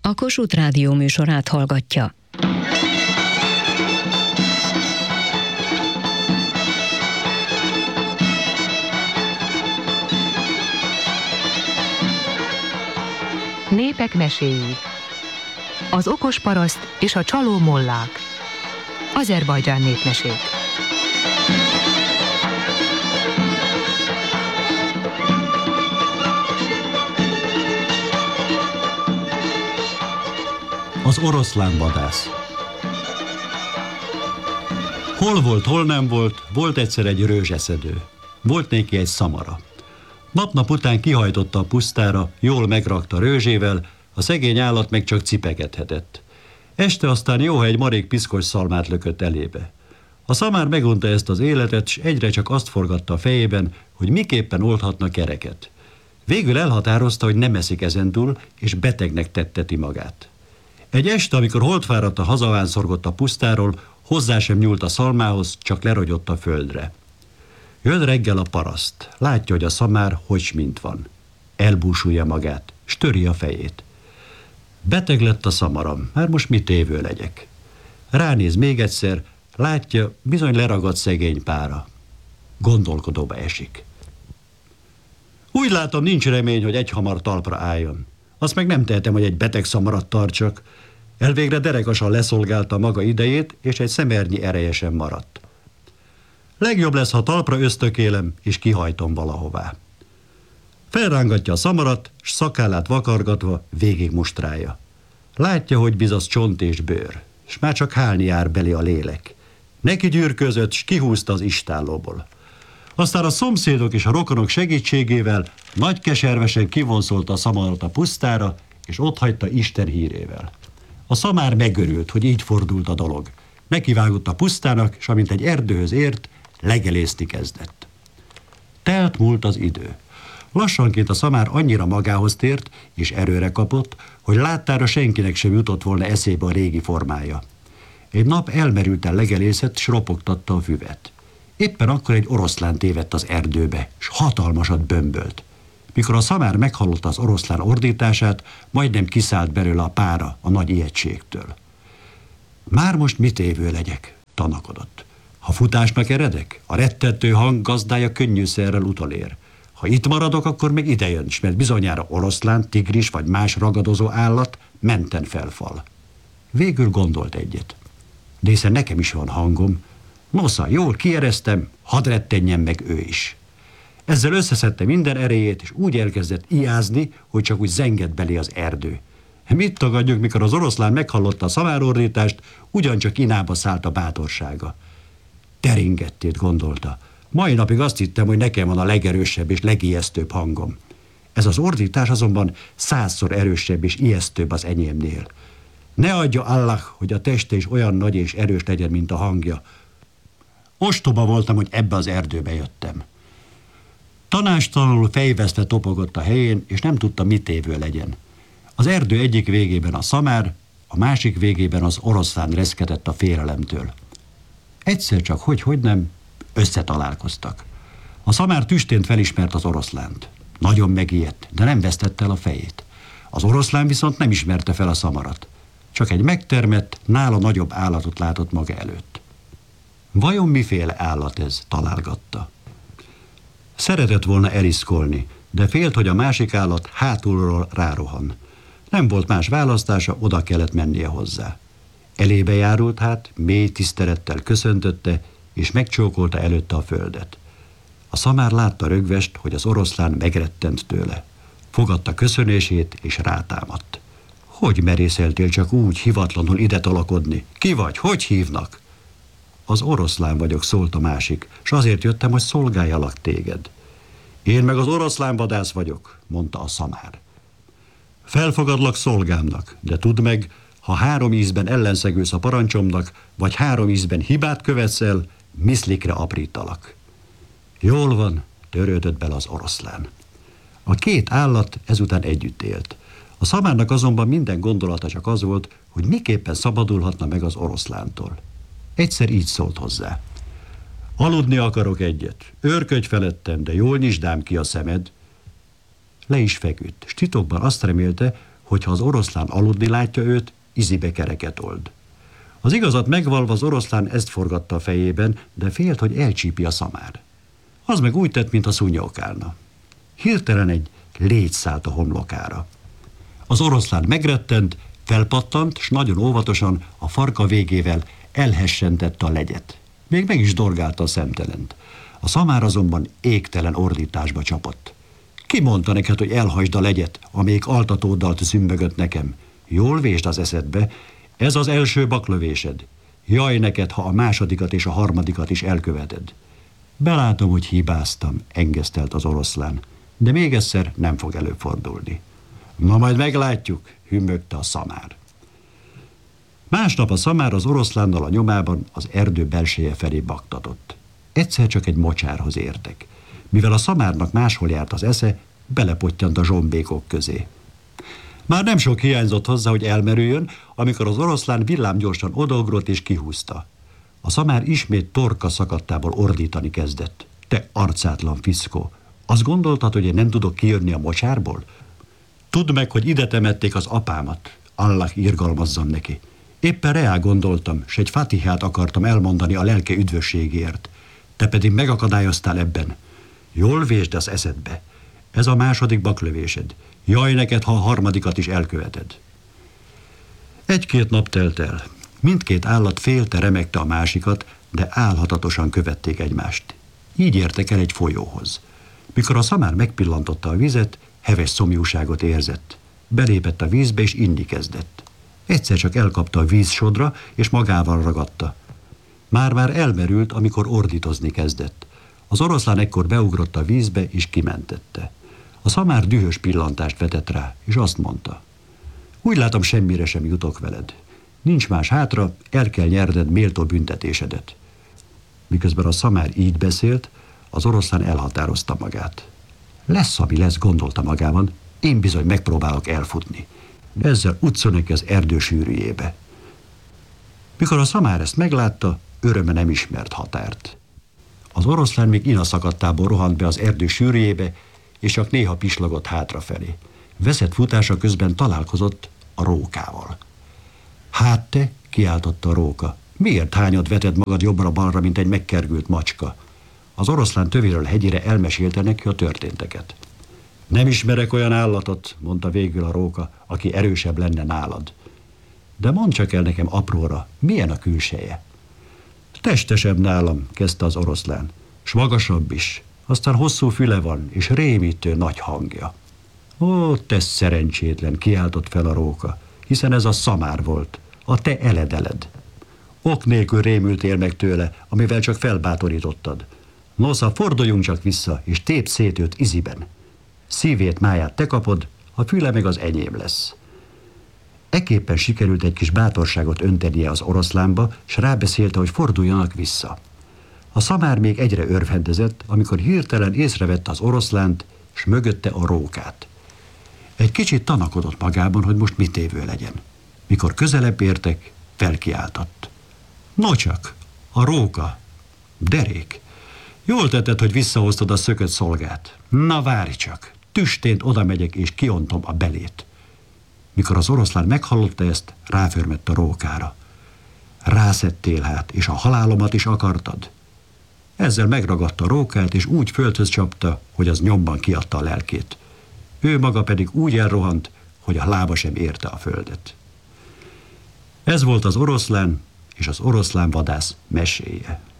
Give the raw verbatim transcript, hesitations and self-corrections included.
a Kossuth Rádió műsorát hallgatja. Népek meséi. Az okos paraszt és a csaló mollák. Azerbajdzsán népmesék. Az oroszlánvadász. Hol volt, hol nem volt, volt egyszer egy rőzseszedő. Volt néki egy szamara. Nap-nap után kihajtotta a pusztára, jól megrakta rőzsével, a szegény állat meg csak cipegethetett. Este aztán jó, ha egy marék piszkos szalmát lökött elébe. A szamár megunta ezt az életet, s egyre csak azt forgatta a fejében, hogy miképpen oldhatna kereket. Végül elhatározta, hogy nem eszik ezentúl, és betegnek tetteti magát. Egy este, amikor holdfáradtan hazavánszorgott a pusztáról, hozzá sem nyúlt a szalmához, csak lerogyott a földre. Jön reggel a paraszt, látja, hogy a szamár hogy mint van. Elbúsulja magát, s töri a fejét. Beteg lett a szamaram, már most mit évő legyek. Ránéz még egyszer, látja, bizony leragadt szegény pára. Gondolkodóba esik. Úgy látom, nincs remény, hogy egyhamar talpra álljon. Azt meg nem tehetem, hogy egy beteg szamarat tartsak. Elvégre derekasan leszolgálta maga idejét, és egy szemernyi ereje sem maradt. Legjobb lesz, ha talpra ösztökélem, és kihajtom valahová. Felrángatja a szamarat, s szakállát vakargatva végig mustrálja. Látja, hogy bizasz csont és bőr, s már csak hálni jár belé a lélek. Neki gyűrközött, s kihúzta az istállóból. Aztán a szomszédok és a rokonok segítségével nagy keservesen kivonszolta a szamarat a pusztára, és otthagyta Isten hírével. A szamár megörült, hogy így fordult a dolog. Nekivágott a pusztának, s amint egy erdőhöz ért, legelészni kezdett. Telt múlt az idő. Lassanként a szamár annyira magához tért, és erőre kapott, hogy láttára senkinek sem jutott volna eszébe a régi formája. Egy nap elmerülten legelészett, s ropogtatta a füvet. Éppen akkor egy oroszlán tévedt az erdőbe, s hatalmasat bömbölt. Mikor a szamár meghallotta az oroszlán ordítását, majdnem kiszállt belőle a pára a nagy ijegységtől. Már most mit évő legyek? Tanakodott. Ha futásnak eredek, a rettető hang gazdája könnyűszerrel utolér. Ha itt maradok, akkor meg idejön, s mert bizonyára oroszlán, tigris vagy más ragadozó állat menten felfal. Végül gondolt egyet. De hiszen nekem is van hangom. Nosza, jól kiereztem, hadd rettenjen meg ő is. Ezzel összeszedte minden erejét, és úgy elkezdett ijázni, hogy csak úgy zengett belé az erdő. Mit tagadjuk, mikor az oroszlán meghallotta a szamárordítást, ugyancsak inába szállt a bátorsága. Teringettét, gondolta. Mai napig azt hittem, hogy nekem van a legerősebb és legijesztőbb hangom. Ez az ordítás azonban százszor erősebb és ijesztőbb az enyémnél. Ne adja Allah, hogy a teste is olyan nagy és erős legyen, mint a hangja. Ostoba voltam, hogy ebbe az erdőbe jöttem. Tanástalanul fejvesztve topogott a helyén, és nem tudta, mit évő legyen. Az erdő egyik végében a szamár, a másik végében az oroszlán reszkedett a félelemtől. Egyszer csak, hogy-hogy nem, összetalálkoztak. A szamár tüstént felismert az oroszlánt. Nagyon megijedt, de nem vesztette el a fejét. Az oroszlán viszont nem ismerte fel a szamarat. Csak egy megtermett, nála nagyobb állatot látott maga előtt. Vajon miféle állat ez? Találgatta. Szeretett volna eriszkolni, de félt, hogy a másik állat hátulról rárohan. Nem volt más választása, oda kellett mennie hozzá. Elébe járult hát, mély tisztelettel köszöntötte, és megcsókolta előtte a földet. A szamár látta rögvest, hogy az oroszlán megrettent tőle. Fogadta köszönését, és rátámadt. Hogy merészeltél csak úgy hivatlanul ide tolakodni? Ki vagy? Hogy hívnak? Az oroszlán vagyok, szólt a másik, s azért jöttem, hogy szolgáljalak téged. Én meg az oroszlánvadász vagyok, mondta a szamár. Felfogadlak szolgámnak, de tudd meg, ha három ízben ellenszegülsz a parancsomnak, vagy három ízben hibát követsz el, miszlikre aprítalak. Jól van, törődött bele az oroszlán. A két állat ezután együtt élt. A szamárnak azonban minden gondolata csak az volt, hogy miképpen szabadulhatna meg az oroszlántól. Egyszer így szólt hozzá. Aludni akarok egyet. Őrködj felettem, de jól nyisd ám ki a szemed. Le is feküdt, s titokban azt remélte, hogyha az oroszlán aludni látja őt, izibe kereket old. Az igazat megvalva az oroszlán ezt forgatta a fejében, de félt, hogy elcsípi a szamár. Az meg úgy tett, mint a szúnyogálna. Hirtelen egy légy szállt a homlokára. Az oroszlán megrettent, felpattant, s nagyon óvatosan a farka végével elhessentette a legyet. Még meg is dorgálta a szemtelent. A szamár azonban égtelen ordításba csapott. Ki mondta neked, hogy elhagyd a legyet, amelyik altatóddal zümbögött nekem? Jól vésd az eszedbe, ez az első baklövésed. Jaj neked, ha a másodikat és a harmadikat is elköveted. Belátom, hogy hibáztam, engesztelt az oroszlán, de még egyszer nem fog előfordulni. Na majd meglátjuk, hümmögte a szamár. Másnap a szamár az oroszlánnal a nyomában az erdő belseje felé baktatott. Egyszer csak egy mocsárhoz értek. Mivel a szamárnak máshol járt az esze, belepottyant a zsombékok közé. Már nem sok hiányzott hozzá, hogy elmerüljön, amikor az oroszlán villámgyorsan odaugrott és kihúzta. A szamár ismét torka szakadtából ordítani kezdett. Te arcátlan fiszkó, azt gondoltad, hogy én nem tudok kijönni a mocsárból? Tudd meg, hogy ide temették az apámat. Allah irgalmazzon neki. Éppen reá gondoltam, s egy fatihát akartam elmondani a lelke üdvösségért. Te pedig megakadályoztál ebben. Jól vésd az eszedbe. Ez a második baklövésed. Jaj neked, ha a harmadikat is elköveted. Egy-két nap telt el. Mindkét állat félte, remegte a másikat, de álhatatosan követték egymást. Így értek el egy folyóhoz. Mikor a szamár megpillantotta a vizet, heves szomjúságot érzett. Belépett a vízbe és inni kezdett. Egyszer csak elkapta a vízsodra, és magával ragadta. Már-már elmerült, amikor ordítozni kezdett. Az oroszlán ekkor beugrott a vízbe, és kimentette. A szamár dühös pillantást vetett rá, és azt mondta: úgy látom, semmire sem jutok veled. Nincs más hátra, el kell nyerned méltó büntetésedet. Miközben a szamár így beszélt, az oroszlán elhatározta magát. Lesz, ami lesz, gondolta magában, én bizony megpróbálok elfutni. Ezzel utca neki az erdő sűrűjébe. Mikor a szamár ezt meglátta, öröme nem ismert határt. Az oroszlán még inaszakadtából rohant be az erdő sűrűjébe, és csak néha pislogott hátrafelé. Veszett futása közben találkozott a rókával. Hát te, kiáltotta a róka, miért hányad veted magad jobbra-balra, mint egy megkergült macska? Az oroszlán tövéről hegyére elmesélte neki a történteket. Nem ismerek olyan állatot, mondta végül a róka, aki erősebb lenne nálad. De mondd csak el nekem apróra, milyen a külseje? Testesebb nálam, kezdte az oroszlán, s magasabb is. Aztán hosszú füle van, és rémítő nagy hangja. Ó, te szerencsétlen, kiáltott fel a róka, hiszen ez a szamár volt, a te eledeled. Ok nélkül rémültél meg tőle, amivel csak felbátorítottad. Nosza, forduljunk csak vissza, és tép szét őt iziben. Szívét, máját te kapod, a füle meg az enyém lesz. Ekképpen sikerült egy kis bátorságot öntenie az oroszlánba, s rábeszélte, hogy forduljanak vissza. A szamár még egyre örvendezett, amikor hirtelen észrevette az oroszlánt, s mögötte a rókát. Egy kicsit tanakodott magában, hogy most mit évő legyen. Mikor közelebb értek, felkiáltott. Nocsak, a róka, derék. Jól tetted, hogy visszahoztad a szökött szolgát. Na várj csak, tüstént oda megyek és kiontom a belét. Mikor az oroszlán meghallotta ezt, ráförmett a rókára. Rászettél hát, és a halálomat is akartad? Ezzel megragadta a rókát, és úgy földhöz csapta, hogy az nyomban kiadta a lelkét. Ő maga pedig úgy elrohant, hogy a lába sem érte a földet. Ez volt az oroszlán és az oroszlán vadász meséje.